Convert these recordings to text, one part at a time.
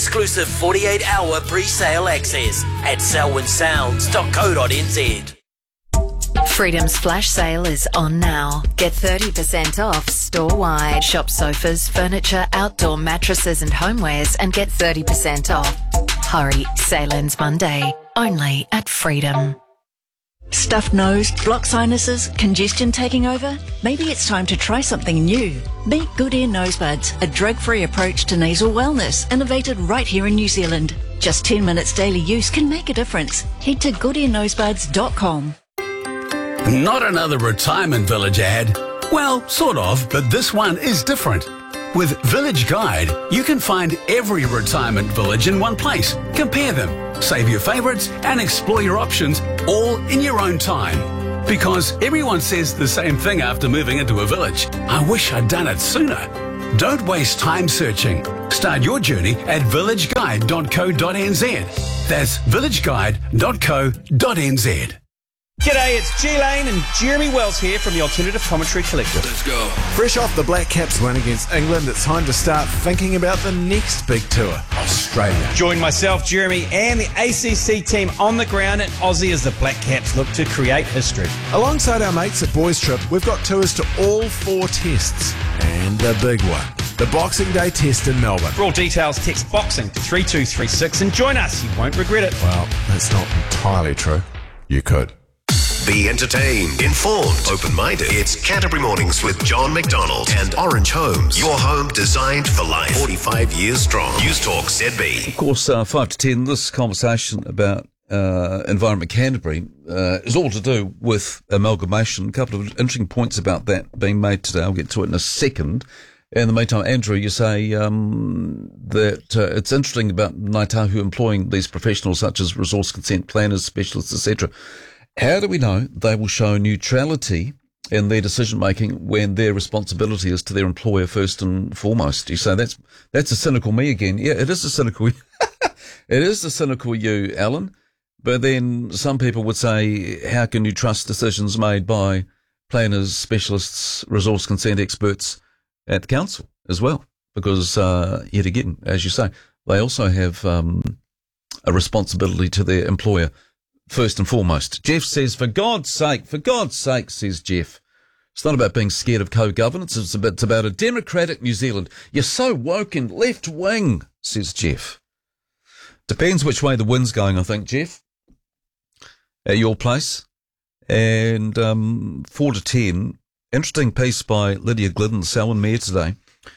exclusive 48-hour pre-sale access at selwynsounds.co.nz. Freedom's flash sale is on now. Get 30% off store-wide. Shop sofas, furniture, outdoor mattresses and homewares and get 30% off. Hurry, sale ends Monday. Only at Freedom. Stuffed nose, blocked sinuses, congestion taking over? Maybe it's time to try something new. Meet Good Ear Nose Buds, a drug-free approach to nasal wellness, innovated right here in New Zealand. Just 10 minutes daily use can make a difference. Head to goodearnosebuds.com. Not another retirement village ad. Well, sort of, but this one is different. With Village Guide, you can find every retirement village in one place. Compare them, save your favourites, and explore your options all in your own time. Because everyone says the same thing after moving into a village. I wish I'd done it sooner. Don't waste time searching. Start your journey at villageguide.co.nz. That's villageguide.co.nz. G'day, it's G Lane and Jeremy Wells here from the Alternative Commentary Collective. Let's go. Fresh off the Black Caps win against England, it's time to start thinking about the next big tour, Australia. Join myself, Jeremy, and the ACC team on the ground in Aussie as the Black Caps look to create history. Alongside our mates at Boys Trip, we've got tours to all 4 tests. And the big one, the Boxing Day test in Melbourne. For all details, text BOXING to 3236 and join us. You won't regret it. Well, that's not entirely true. You could. Be entertained, informed, open-minded. It's Canterbury Mornings with John McDonald and Orange Homes. Your home designed for life. 45 years strong. News Talk ZB. Of course, 5 to 10, this conversation about Environment Canterbury is all to do with amalgamation. A couple of interesting points about that being made today. I'll get to it in a second. In the meantime, Andrew, you say that it's interesting about Ngāi Tahu employing these professionals such as resource consent planners, specialists, etc. How do we know they will show neutrality in their decision-making when their responsibility is to their employer first and foremost? You say that's a cynical me again. Yeah, it is a cynical it is a cynical you, Alan. But then some people would say, how can you trust decisions made by planners, specialists, resource consent experts at the council as well? Because, yet again, as you say, they also have a responsibility to their employer first and foremost. Jeff says, for God's sake, says Jeff. It's not about being scared of co-governance. It's about a democratic New Zealand. You're so woke and left wing, says Jeff. Depends which way the wind's going, I think, Jeff, at your place. And 4 to 10, interesting piece by Lydia Glidden, Selwyn Mayor today,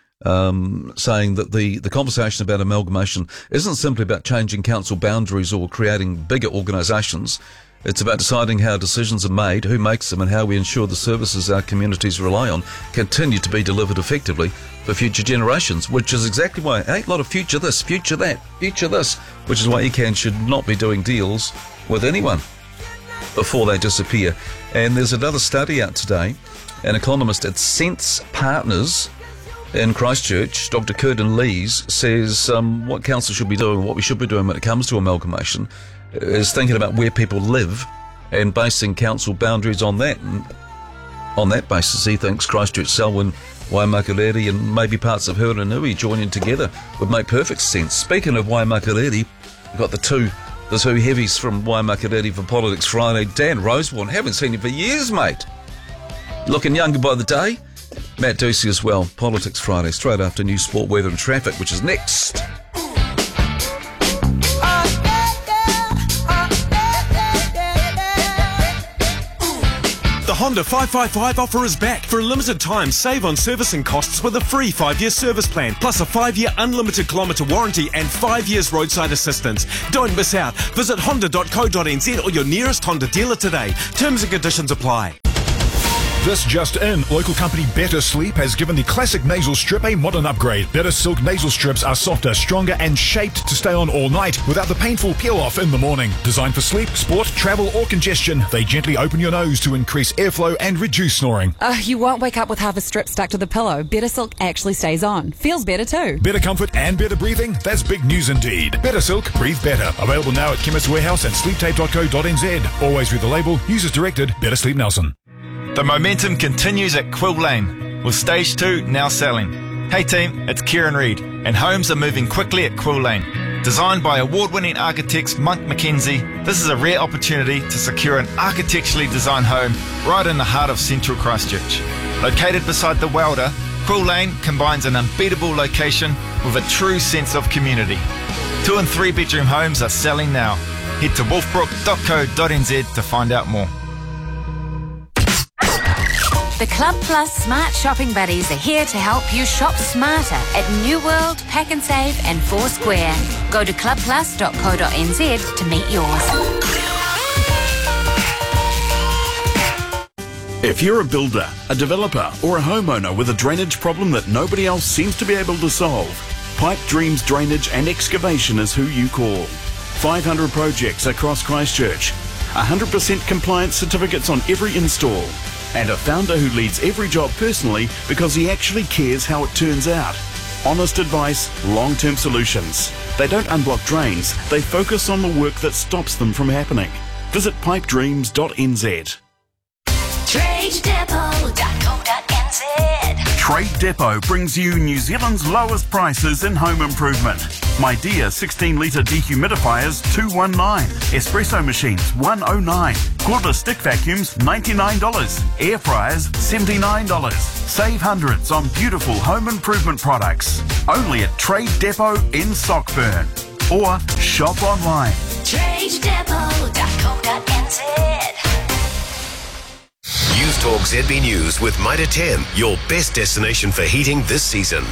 saying that the conversation about amalgamation isn't simply about changing council boundaries or creating bigger organisations. It's about deciding how decisions are made, who makes them, and how we ensure the services our communities rely on continue to be delivered effectively for future generations, which is exactly why, a lot of future this, future that, future this, which is why ECAN should not be doing deals with anyone before they disappear. And there's another study out today. An economist at Sense Partners in Christchurch, Dr. Curtin Lees, says what council should be doing, what we should be doing when it comes to amalgamation, is thinking about where people live and basing council boundaries on that. And on that basis, he thinks Christchurch, Selwyn, Waimakariri and maybe parts of Huranui joining together would make perfect sense. Speaking of Waimakariri, we've got the two heavies from Waimakariri for Politics Friday. Dan Rosewarne, haven't seen him for years, mate. Looking younger by the day. Matt Ducey as well. Politics Friday, straight after news, sport, weather and traffic, which is next. The Honda 555 offer is back. For a limited time, save on servicing costs with a free 5-year service plan, plus a 5-year unlimited kilometre warranty and 5 years roadside assistance. Don't miss out. Visit honda.co.nz or your nearest Honda dealer today. Terms and conditions apply. This just in, local company Better Sleep has given the classic nasal strip a modern upgrade. Better Silk nasal strips are softer, stronger and shaped to stay on all night without the painful peel-off in the morning. Designed for sleep, sport, travel or congestion, they gently open your nose to increase airflow and reduce snoring. You won't wake up with half a strip stuck to the pillow. Better Silk actually stays on. Feels better too. Better comfort and better breathing? That's big news indeed. Better Silk, breathe better. Available now at Chemist Warehouse and sleeptape.co.nz. Always read the label. Users directed. Better Sleep Nelson. The momentum continues at Quill Lane, with Stage 2 now selling. Hey team, it's Kieran Reid, and homes are moving quickly at Quill Lane. Designed by award-winning architects Monk Mackenzie, this is a rare opportunity to secure an architecturally designed home right in the heart of central Christchurch. Located beside the Welder, Quill Lane combines an unbeatable location with a true sense of community. 2 and 3 bedroom homes are selling now. Head to wolfbrook.co.nz to find out more. The Club Plus Smart Shopping Buddies are here to help you shop smarter at New World, Pack and Save and Foursquare. Go to clubplus.co.nz to meet yours. If you're a builder, a developer or a homeowner with a drainage problem that nobody else seems to be able to solve, Pipe Dreams Drainage and Excavation is who you call. 500 projects across Christchurch, 100% compliance certificates on every install, and a founder who leads every job personally because he actually cares how it turns out. Honest advice, long-term solutions. They don't unblock drains, they focus on the work that stops them from happening. Visit pipedreams.nz. TradeDepot.co.nz. Trade Depot brings you New Zealand's lowest prices in home improvement. My Dear 16-litre dehumidifiers $219, espresso machines $109, cordless stick vacuums $99, air fryers $79. Save hundreds on beautiful home improvement products. Only at Trade Depot in Sockburn. Or shop online. TradeDepot.co.nz. News Talk ZB News with Mitre 10, your best destination for heating this season.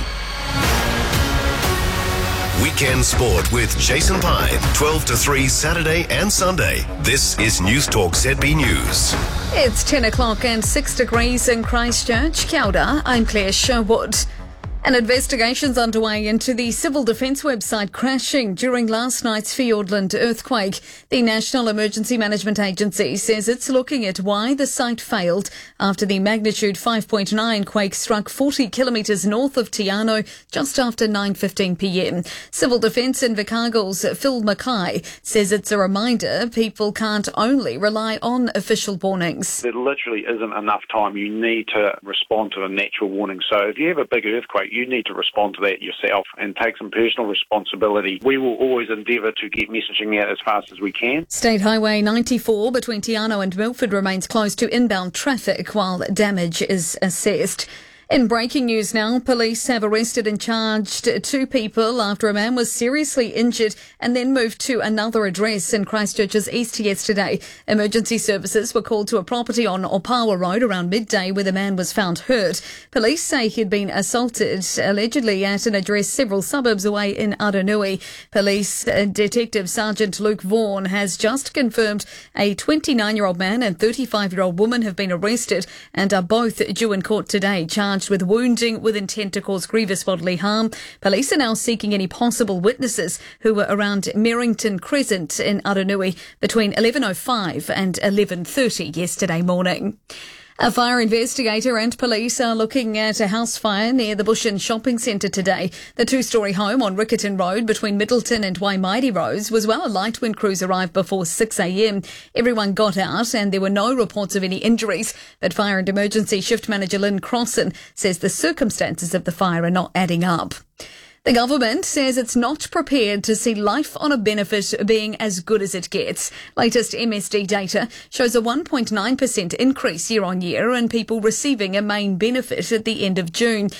Weekend Sport with Jason Pyne, 12 to 3 Saturday and Sunday. This is News Talk ZB News. It's 10 o'clock and 6 degrees in Christchurch. Kia ora, I'm Claire Sherwood. An investigation's underway into the Civil Defence website crashing during last night's Fiordland earthquake. The National Emergency Management Agency says it's looking at why the site failed after the magnitude 5.9 quake struck 40 kilometres north of Te Anau just after 9:15 p.m. Civil Defence Invercargill's Phil Mackay says it's a reminder people can't only rely on official warnings. There literally isn't enough time. You need to respond to a natural warning. So if you have a big earthquake, you need to respond to that yourself and take some personal responsibility. We will always endeavour to get messaging out as fast as we can. State Highway 94 between Te Anau and Milford remains closed to inbound traffic while damage is assessed. In breaking news now, police have arrested and charged 2 people after a man was seriously injured and then moved to another address in Christchurch's east yesterday. Emergency services were called to a property on Opawa Road around midday where the man was found hurt. Police say he'd been assaulted, allegedly at an address several suburbs away in Aranui. Police Detective Sergeant Luke Vaughan has just confirmed a 29-year-old man and 35-year-old woman have been arrested and are both due in court today, charged with wounding with intent to cause grievous bodily harm. Police are now seeking any possible witnesses who were around Merrington Crescent in Aranui between 11:05 and 11:30 yesterday morning. A fire investigator and police are looking at a house fire near the Bushin Shopping Centre today. The 2-storey home on Riccarton Road between Middleton and Waimairi Roads was well alight when crews arrived before 6 a.m. Everyone got out and there were no reports of any injuries, but Fire and Emergency Shift Manager Lynn Crossan says the circumstances of the fire are not adding up. The government says it's not prepared to see life on a benefit being as good as it gets. Latest MSD data shows a 1.9% increase year on year in people receiving a main benefit at the end of June.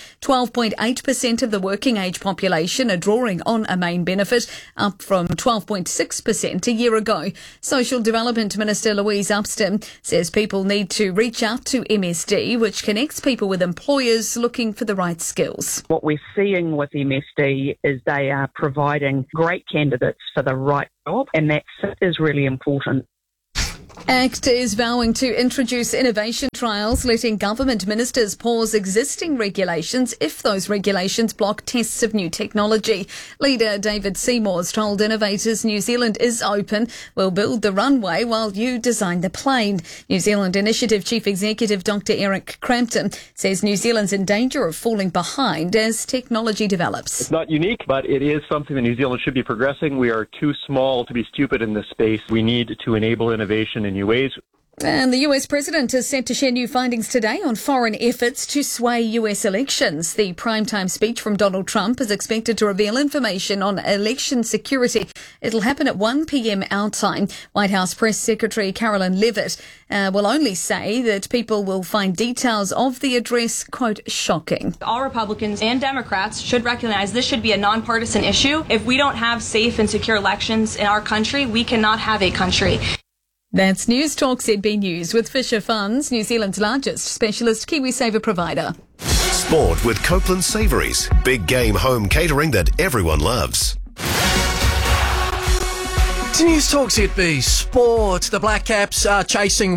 12.8% of the working age population are drawing on a main benefit, up from 12.6% a year ago. Social Development Minister Louise Upston says people need to reach out to MSD, which connects people with employers looking for the right skills. What we're seeing with MSD is they are providing great candidates for the right job, and that is really important. ACT is vowing to introduce innovation trials, letting government ministers pause existing regulations if those regulations block tests of new technology. Leader David Seymour's told innovators New Zealand is open. We'll build the runway while you design the plane. New Zealand Initiative Chief Executive Dr. Eric Crampton says New Zealand's in danger of falling behind as technology develops. It's not unique, but it is something that New Zealand should be progressing. We are too small to be stupid in this space. We need to enable innovation in new ways. And the US president is set to share new findings today on foreign efforts to sway US elections. The primetime speech from Donald Trump is expected to reveal information on election security. It'll happen at 1 p.m. our time. White House Press Secretary Carolyn Leavitt will only say that people will find details of the address, quote, shocking. All Republicans and Democrats should recognize this should be a nonpartisan issue. If we don't have safe and secure elections in our country, we cannot have a country. That's News Talk ZB News with Fisher Funds, New Zealand's largest specialist KiwiSaver provider. Sport with Copeland Savouries. Big game home catering that everyone loves. To News Talk ZB Sport, the Black Caps are chasing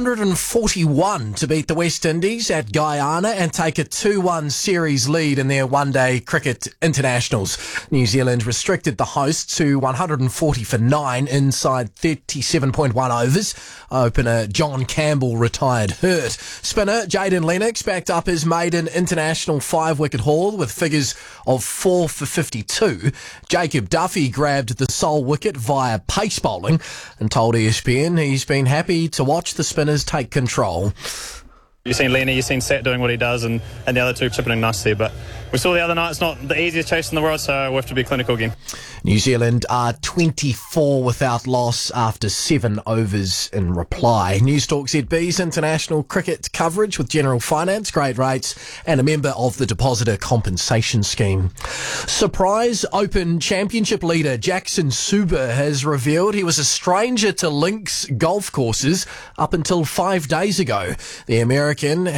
141 to beat the West Indies at Guyana and take a 2-1 series lead in their one-day cricket internationals. New Zealand restricted the hosts to 140 for 9 inside 37.1 overs. Opener John Campbell retired hurt. Spinner Jayden Lennox backed up his maiden international 5-wicket haul with figures of 4 for 52. Jacob Duffy grabbed the sole wicket via pace bowling and told ESPN he's been happy to watch the spinners take control. You've seen Lenny, you've seen Sat doing what he does, and the other two chipping in nicely. But we saw the other night, it's not the easiest chase in the world, so we have to be clinical again. New Zealand are 24 without loss after 7 overs in reply. News Talk ZB's international cricket coverage with General Finance, great rates, and a member of the Depositor Compensation Scheme. Surprise Open Championship leader Jackson Suber has revealed he was a stranger to links golf courses up until 5 days ago. The American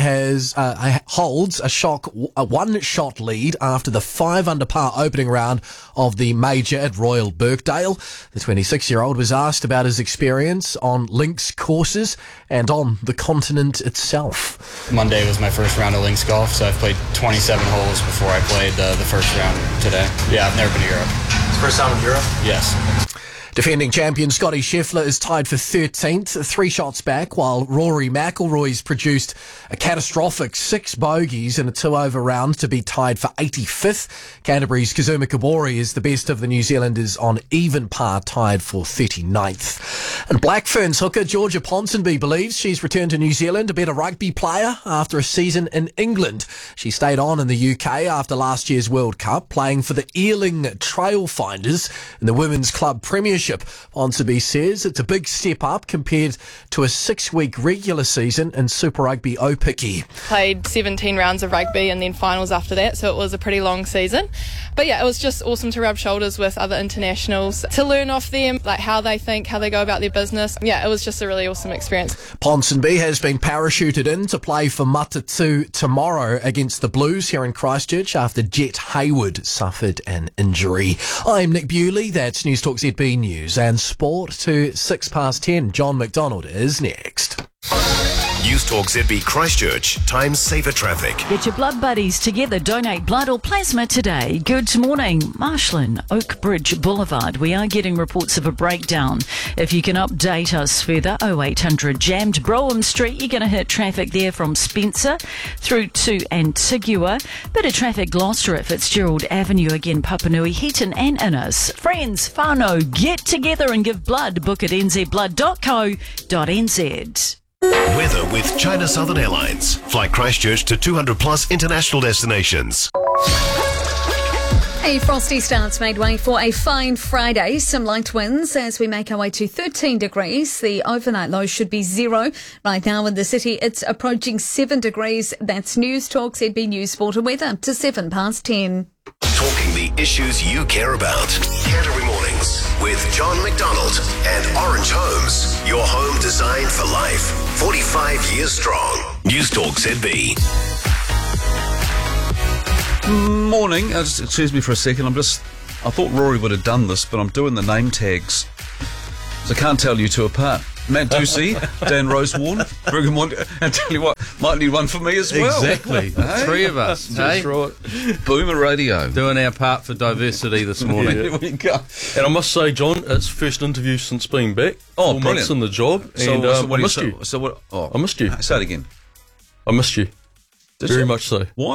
holds a one-shot lead after the 5 under par opening round of the major at Royal Birkdale. The 26-year-old was asked about his experience on links courses and on the continent itself. Monday was my first round of links golf, so I've played 27 holes before I played the first round today. Yeah, I've never been to Europe. First time in Europe? Yes. Defending champion Scotty Scheffler is tied for 13th, 3 shots back, while Rory McIlroy's produced a catastrophic 6 bogeys in a 2-over round to be tied for 85th. Canterbury's Kazuma Kabori is the best of the New Zealanders on even par, tied for 39th. And Black Ferns hooker Georgia Ponsonby believes she's returned to New Zealand a better rugby player after a season in England. She stayed on in the UK after last year's World Cup, playing for the Ealing Trailfinders in the Women's Club Premiership. Ponsonby says it's a big step up compared to a 6-week regular season in Super Rugby Opiki. Played 17 rounds of rugby and then finals after that, so it was a pretty long season. But yeah, it was just awesome to rub shoulders with other internationals, to learn off them, like how they think, how they go about their business. Yeah, it was just a really awesome experience. Ponsonby has been parachuted in to play for Matatu tomorrow against the Blues here in Christchurch after Jet Hayward suffered an injury. I'm Nick Bewley, that's News Talk ZB News and Sport to 10:06. John McDonald is next. News Talk ZB Christchurch. Time saver traffic. Get your blood buddies together. Donate blood or plasma today. Good morning. Marshland, Oakbridge Boulevard. We are getting reports of a breakdown. If you can update us further, 0800 jammed Brougham Street. You're going to hit traffic there from Spencer through to Antigua. Bit of traffic Gloucester at Fitzgerald Avenue. Again, Papanui, Heaton and Innes. Friends, whānau, get together and give blood. Book at nzblood.co.nz. Weather with China Southern Airlines. Fly Christchurch to 200 plus international destinations. A frosty start's made way for a fine Friday. Some light winds as we make our way to 13 degrees. The overnight low should be 0. Right now in the city, it's approaching 7 degrees. That's News Talk ZB News Sport and Weather to 10:07. Talking the issues you care about. Canterbury Mornings with John McDonald and Orange Homes. Your home designed for life. 45 years strong. News Talk ZB. Morning. Just excuse me for a second. I thought Rory would have done this, but I'm doing the name tags, so I can't tell you two apart. Matt Ducey, Dan Rosewarne, Brigham Monty, and tell you what, might need one for me as well. Exactly. Hey? 3 of us. That's right. Boomer Radio. Doing our part for diversity this morning. There we go. And I must say, John, it's first interview since being back. 4 months in the job. And I missed you. So what? Oh, I missed you. Say it again. I missed you. Very much so. Why?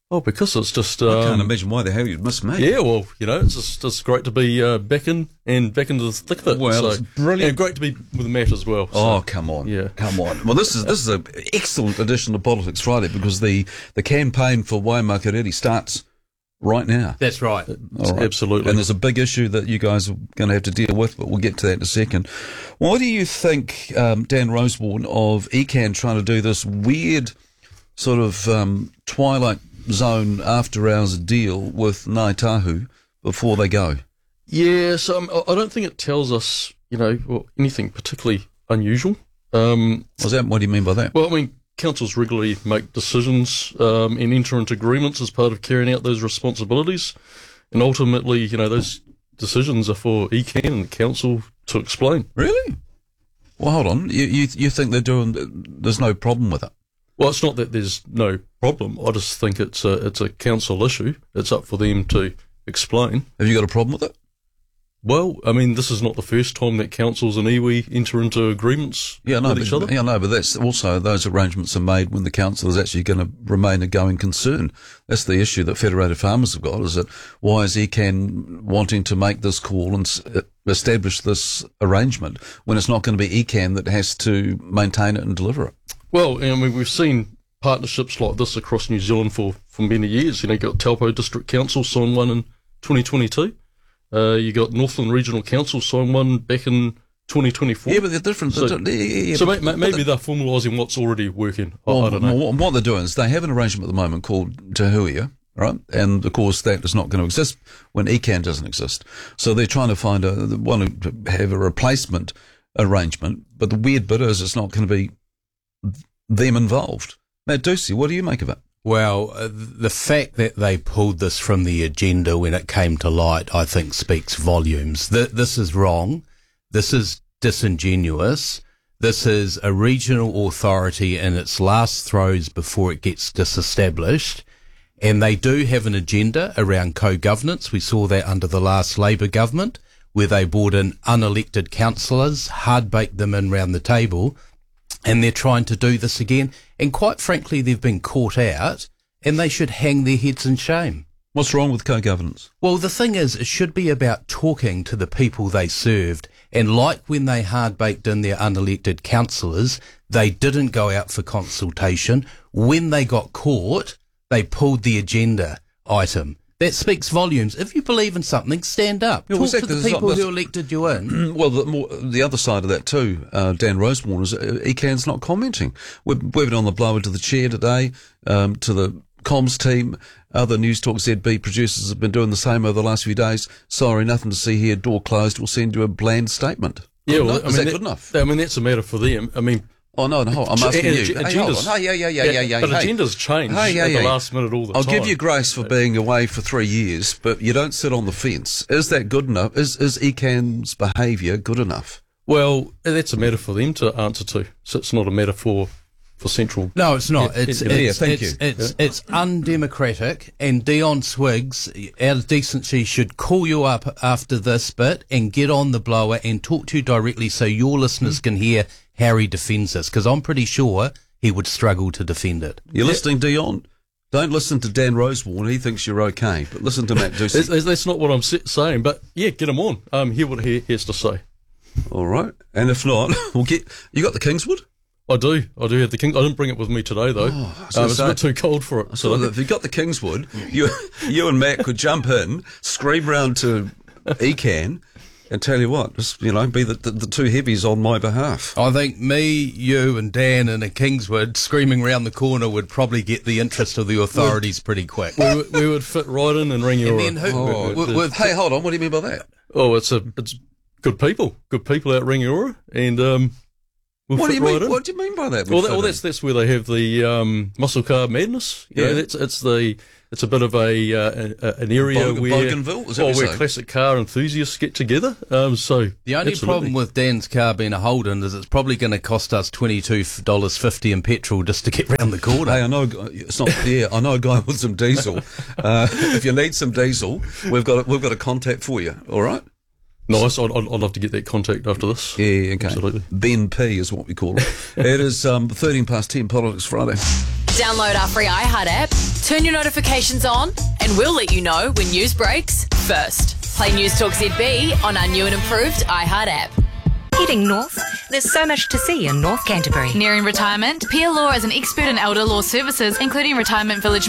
Oh, because it's just... I can't imagine why the hell you'd miss me. Yeah, well, it's just great to be back into the thick of it. Well, it's brilliant. And great to be with Matt as well. So. Oh, come on. Yeah. Come on. Well, this is an excellent edition of Politics Friday because the campaign for Waimakariri starts right now. That's right. Absolutely. And there's a big issue that you guys are going to have to deal with, but we'll get to that in a second. What do you think, Dan Rosewarne, of ECAN trying to do this weird sort of Twilight Zone after-hours deal with Ngāi Tahu before they go? Yeah, so I don't think it tells us, anything particularly unusual. What do you mean by that? Well, I mean, councils regularly make decisions and enter into agreements as part of carrying out those responsibilities. And ultimately, those decisions are for ECAN and the council to explain. Really? Well, hold on. You think there's no problem with it? Well, it's not that there's no problem. I just think it's a council issue. It's up for them to explain. Have you got a problem with it? Well, I mean, this is not the first time that councils and iwi enter into agreements with each other. Yeah, no, but that's also, those arrangements are made when the council is actually going to remain a going concern. That's the issue that Federated Farmers have got, is that why is ECAN wanting to make this call and establish this arrangement when it's not going to be ECAN that has to maintain it and deliver it? Well, I mean, we've seen partnerships like this across New Zealand for many years. You got Taupo District Council signed one in 2022. You got Northland Regional Council signed one back in 2024. Yeah, but they're different. So maybe they're formalising what's already working. I don't know. What they're doing is they have an arrangement at the moment called Te Huia, right? And of course that is not going to exist when ECAN doesn't exist. So they're trying to want to have a replacement arrangement. But the weird bit is it's not going to be them involved. Matt Ducey, what do you make of it? Well, the fact that they pulled this from the agenda when it came to light, I think, speaks volumes. This is wrong. This is disingenuous. This is a regional authority in its last throes before it gets disestablished. And they do have an agenda around co-governance. We saw that under the last Labour government, where they brought in unelected councillors, hard-baked them in round the table, and they're trying to do this again. And quite frankly, they've been caught out, and they should hang their heads in shame. What's wrong with co-governance? Well, the thing is, it should be about talking to the people they served. And like when they hard-baked in their unelected councillors, they didn't go out for consultation. When they got caught, they pulled the agenda item. That speaks volumes. If you believe in something, stand up. Talk to the people who elected you in. Well, the other side of that too, Dan Rosewarne, is ECAN's not commenting. We've been on the blower to the chair today, to the comms team. Other News Talk ZB producers have been doing the same over the last few days. Sorry, nothing to see here, door closed. We'll send you a bland statement. Yeah, well, is that good enough? I mean, that's a matter for them. I mean... Oh, no, I'm asking you. Agendas, But agendas change at the last minute all the time. I'll give you grace for being away for 3 years, but you don't sit on the fence. Is that good enough? Is ECAN's behaviour good enough? Well, that's a matter for them to answer to. So it's not a matter for Central. No, it's not. Thank you. It's undemocratic, and Dion Swiggs, out of decency, should call you up after this bit and get on the blower and talk to you directly so your listeners can hear how he defends this, because I'm pretty sure he would struggle to defend it. You're listening, Dion? Don't listen to Dan Rosewarne. He thinks you're okay, but listen to Matt Ducey. That's not what I'm saying, but yeah, get him on. Hear what he has to say. All right, and if not, we'll get. You got the Kingswood? I do have the King. I didn't bring it with me today though. It's a bit too cold for it. So if you got the Kingswood, you and Matt could jump in, scream round to ECAN, and tell you what, just, be the two heavies on my behalf. I think me, you and Dan in a Kingswood screaming round the corner would probably get the interest of the authorities pretty quick. We would fit right in and ring you. Hey, hold on, what do you mean by that? Oh, it's good people out Ringaroa, and what do you mean? What do you mean by that? Well, that's where they have the muscle car madness. It's a bit of an area where classic car enthusiasts get together. So the only problem with Dan's car being a Holden is it's probably going to cost us $22.50 in petrol just to get round the corner. Hey, I know it's not. Yeah, I know a guy with some diesel. If you need some diesel, we've got a contact for you. All right. Nice. I'd love to get that contact after this. Yeah, okay. Absolutely. Ben P is what we call it. It is 13 past 10 Politics Friday. Download our free iHeart app, Turn your notifications on and we'll let you know when news breaks first. Play News Talk ZB on our new and improved iHeart app. Heading north, there's so much to see in North Canterbury. Nearing retirement, Pia Law is an expert in elder law services, including retirement village